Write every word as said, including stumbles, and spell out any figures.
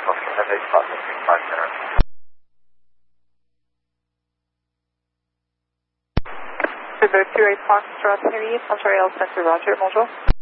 Have a processing five center. Québec two eight Foxtrot Henry, Montreal Center, Roger, bonjour.